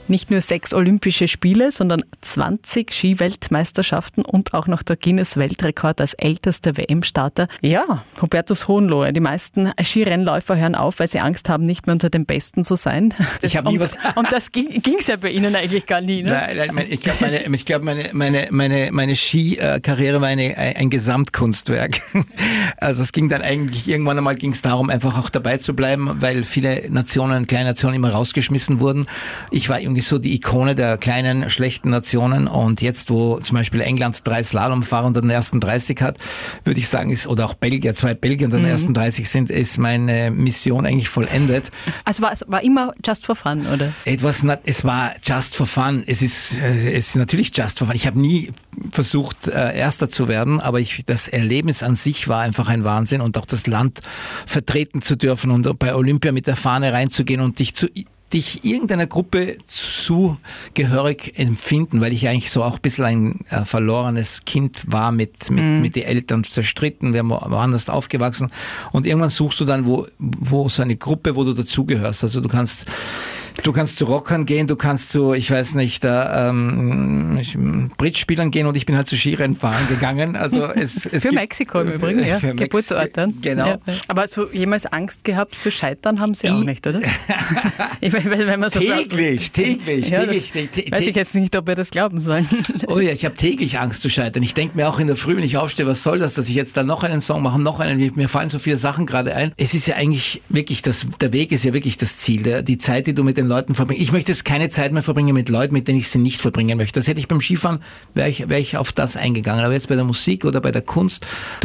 Nicht nur 6 Olympische Spiele, sondern 20 Skiweltmeisterschaften und auch noch der Guinness-Weltrekord als ältester WM-Starter. Ja, Hubertus Hohenlohe. Die meisten Skirennläufer hören auf, weil sie Angst haben, nicht mehr unter den Besten zu sein. Ich habe nie was... Und das ging's ja bei Ihnen eigentlich gar nie, ne? Nein, ich glaube, meine Skikarriere war ein Gesamtkunstwerk. Also es ging dann eigentlich, irgendwann einmal ging es darum, einfach auch dabei zu bleiben, weil viele kleine Nationen immer rausgeschmissen wurden. Ich war irgendwie so die Ikone der kleinen, schlechten Nationen, und jetzt, wo zum Beispiel England 3 Slalomfahrer unter den ersten 30 hat, würde ich sagen, oder auch Belgier, 2 Belgier unter den ersten 30 sind, ist meine Mission eigentlich vollendet. Also es war immer just for fun, oder? Es war just for fun. Es ist natürlich just for fun. Ich habe nie versucht, Erster zu werden, aber das Erlebnis an sich war einfach ein Wahnsinn, und auch das Land vertreten zu dürfen und bei Olympia mit der Fahne reinzugehen und dich irgendeiner Gruppe zugehörig empfinden, weil ich eigentlich so auch ein bisschen ein verlorenes Kind war mit den Eltern zerstritten, wir haben woanders aufgewachsen, und irgendwann suchst du dann wo so eine Gruppe, wo du dazugehörst. Also du kannst zu Rockern gehen, du kannst zu, ich weiß nicht, Bridge spielern gehen, und ich bin halt zu Skirennen fahren gegangen. Also es für Mexiko im Übrigen, ja. Geburtsort dann. Genau. Ja. Aber so jemals Angst gehabt zu scheitern haben Sie auch nicht, oder? Wenn man so täglich. Weiß ich jetzt nicht, ob wir das glauben sollen. Oh ja, ich habe täglich Angst zu scheitern. Ich denke mir auch in der Früh, wenn ich aufstehe, was soll das, dass ich jetzt dann noch einen Song mache, noch einen, mir fallen so viele Sachen gerade ein. Es ist ja eigentlich wirklich, der Weg ist ja wirklich das Ziel, die Zeit, die du mit den Leuten verbringst. Ich möchte jetzt keine Zeit mehr verbringen mit Leuten, mit denen ich sie nicht verbringen möchte. Das hätte ich beim Skifahren, wäre ich auf das eingegangen. Aber jetzt bei der Musik oder bei der Kunst,